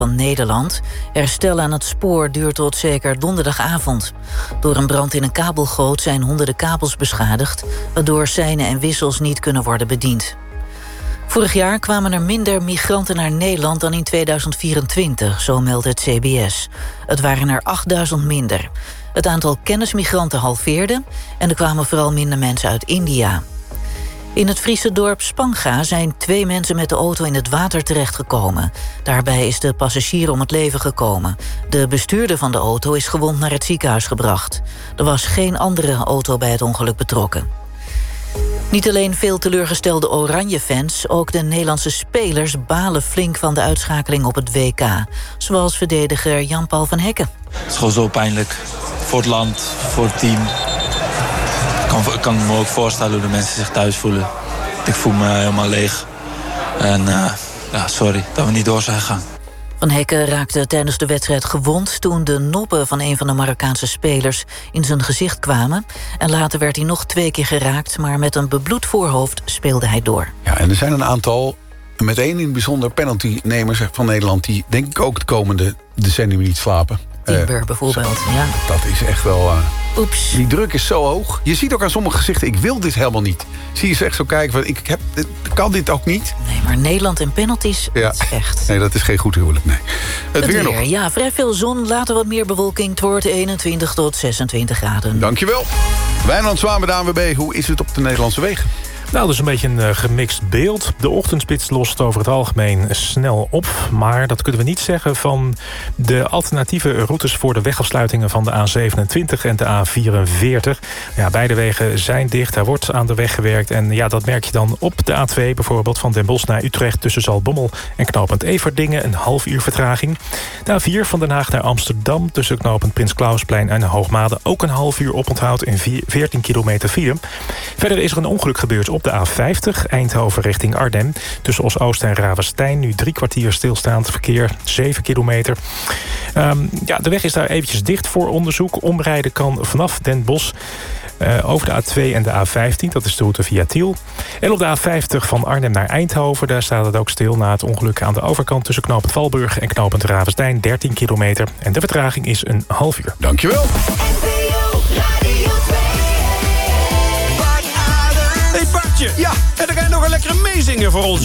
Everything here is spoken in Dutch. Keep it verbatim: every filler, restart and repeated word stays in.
van Nederland. Herstel aan het spoor duurt tot zeker donderdagavond. Door een brand in een kabelgoot zijn honderden kabels beschadigd, waardoor seinen en wissels niet kunnen worden bediend. Vorig jaar kwamen er minder migranten naar Nederland dan in tweeduizend vierentwintig, zo meldt het C B S. Het waren er achtduizend minder. Het aantal kennismigranten halveerde en er kwamen vooral minder mensen uit India. In het Friese dorp Spanga zijn twee mensen met de auto in het water terechtgekomen. Daarbij is de passagier om het leven gekomen. De bestuurder van de auto is gewond naar het ziekenhuis gebracht. Er was geen andere auto bij het ongeluk betrokken. Niet alleen veel teleurgestelde Oranje-fans, ook de Nederlandse spelers balen flink van de uitschakeling op het W K. Zoals verdediger Jan-Paul van Hekken. Het is gewoon zo pijnlijk. Voor het land, voor het team. Ik kan, ik kan me ook voorstellen hoe de mensen zich thuis voelen. Ik voel me helemaal leeg. En uh, ja, sorry dat we niet door zijn gegaan. Van Hekken raakte tijdens de wedstrijd gewond toen de noppen van een van de Marokkaanse spelers in zijn gezicht kwamen. En later werd hij nog twee keer geraakt, maar met een bebloed voorhoofd speelde hij door. Ja, en er zijn een aantal, met één in het bijzonder penaltynemers van Nederland, die denk ik ook de komende decennium niet slapen. Timber uh, bijvoorbeeld, zo, ja. Dat is echt wel... Uh, Oeps. Die druk is zo hoog. Je ziet ook aan sommige gezichten, ik wil dit helemaal niet. Zie je ze echt zo kijken, van, ik heb, ik kan dit ook niet. Nee, maar Nederland en penalties, ja. Dat is echt... Nee, dat is geen goed huwelijk, nee. Het, het weer, weer nog. Ja, vrij veel zon, later wat meer bewolking. Het wordt eenentwintig tot zesentwintig graden. Dankjewel. Wijnand Zwaan bij de A N W B, hoe is het op de Nederlandse wegen? Nou, dat is een beetje een uh, gemixt beeld. De ochtendspits lost over het algemeen snel op. Maar dat kunnen we niet zeggen van de alternatieve routes voor de wegafsluitingen van de A zevenentwintig en de A vierenveertig. Ja, beide wegen zijn dicht. Er wordt aan de weg gewerkt. En ja, dat merk je dan op de A twee bijvoorbeeld van Den Bosch naar Utrecht tussen Zaltbommel en knooppunt Everdingen. Een half uur vertraging. De A vier van Den Haag naar Amsterdam tussen knooppunt Prins Klausplein en Hoogmade. Ook een half uur oponthoud in veertien kilometer file. Verder is er een ongeluk gebeurd op de A vijftig, Eindhoven richting Arnhem. Tussen Os-Oost en Ravenstein. Nu drie kwartier stilstaand verkeer, zeven kilometer. Um, ja, de weg is daar eventjes dicht voor onderzoek. Omrijden kan vanaf Den Bosch uh, over de A twee en de A vijftien. Dat is de route via Tiel. En op de A vijftig van Arnhem naar Eindhoven. Daar staat het ook stil na het ongeluk aan de overkant tussen knooppunt Valburg en knooppunt Ravenstein. dertien kilometer. En de vertraging is een half uur. Dankjewel. Hey Bartje, ja, en dan ga je nog een lekkere meezingen voor ons.